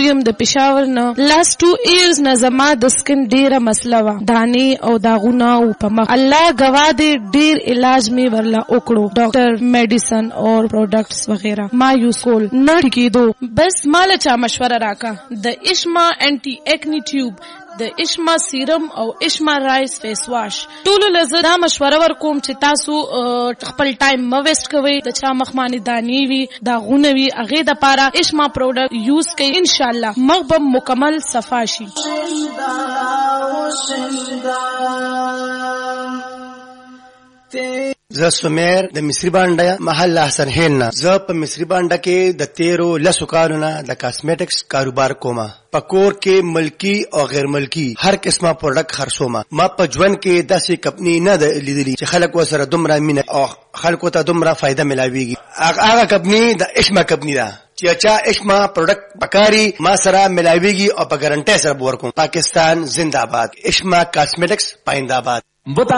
یم د پېښور نه. لاست 2 years نه زما د سکن ډیره مسله وه، دانې او داغونه او په مخ. الله گواه دی ډیر علاج می ورلا وکړو، ډاکټر میډیسن اور پروډکټس وغیرہ ما یوز کول نه کېدو. بس مال چا مشوره راکا د اشما انټي ایکنی ټیوب، د اشما سیرم او اشما رایس فیس واش. ټولو لزه دا مشوره ورکوم چې تاسو خپل ټایم مه ویسټ کوئ. د چا مخمانې دانې وي، داغونه وي، هغې دپاره اشما پروډکټ یوز کوئ، انشاءالله مخ به مکمل صفا شي. زه سمیر د مصری بانډه محل احسن هیل نه. زه په مصری بانډه کې د 13 کالو نه د کاسمیټکس کاروبار کوم. په کور کې ملکی او غیر ملکی هر قسمه پروډکټ خرڅوم. ما په ژوند کې داسې کمپنی نه لیدلې چې خلک وسره دومره مینه او خلکو ته دومره فائدہ ملاويږي. هغه کمپنی د اشما کمپنی ده چې چا اشما پروډکټ پکاري ما سره ملاويږي او په ګارانټي سره ورکوم. پاکستان زنده باد. اشما کاسمیټکس پاینده آباد.